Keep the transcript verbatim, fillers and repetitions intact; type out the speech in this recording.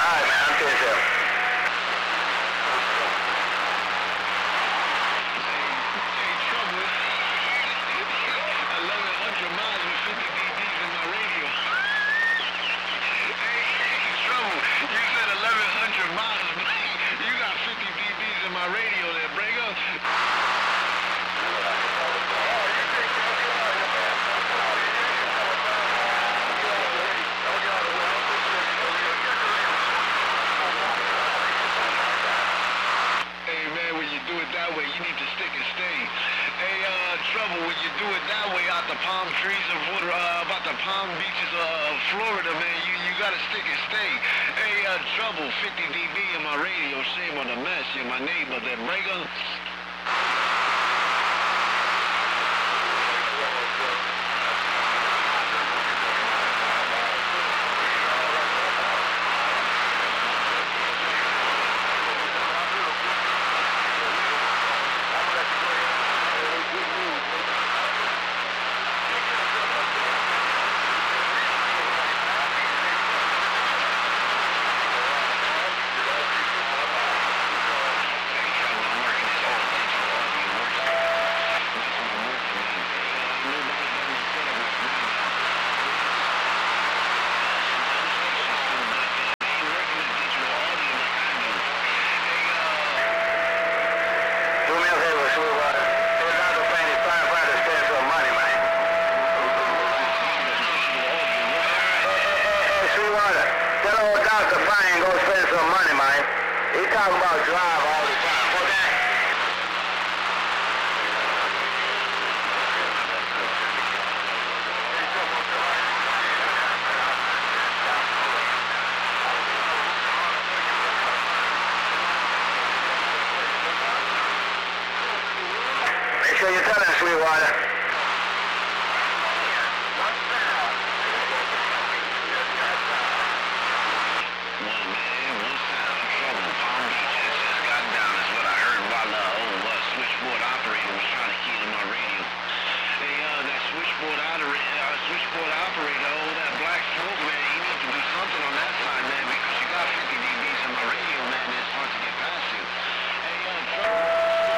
right, man. I'm ten seven. eleven hundred miles with fifty D Bs in my radio. Hey, Trouble, you said eleven hundred miles, man. You got fifty D Bs in my radio there, Brago. Hey, man, when you do it that way, you need to stick and stay. Hey, uh, Trouble, when you do it that way out the palm trees of water, uh, about the palm beaches of Florida, man, you, you gotta stick and stay. Hey, uh, Trouble, fifty D B in my radio, shame on the mess, you're my neighbor there, Brago. Doctor Fine go spend some money, man. He talking about drive all the time. Okay? Make sure you tell him, Sweetwater. Switchboard operator, uh, switchboard